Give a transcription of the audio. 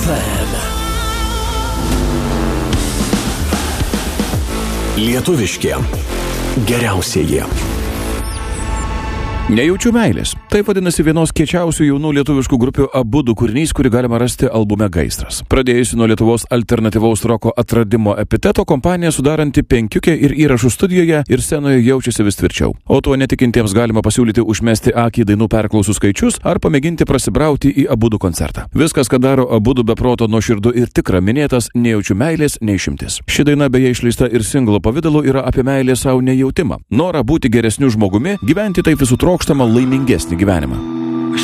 FM. Lietuviški geriausieji. Nejaučiu meilės. Taip vadinasi vienos kiečiausių jaunų lietuviškų grupių Abudu kūrinys, kurį galima rasti albume Gaisras. Pradėjusi nuo Lietuvos alternatyvaus roko atradimo epiteto, kompanija sudaranti penkiukę ir įrašų studijoje ir scenoje jaučiasi vis tvirčiau. O tuo netikintiems galima pasiūlyti užmesti akį dainų perklausų skaičius ar pamėginti prasibrauti į Abudu koncertą. Viskas, ką daro Abudu be proto nuoširdų ir tikra, minėtas Nejaučiu meilės neišimtis. Ši daina beje išleista ir singlo pavidalu yra apie meilę savo nejautimą. Norą būti geresniu žmogumi, gyventi taip visų trokštamą laimingesnį gyvenimą.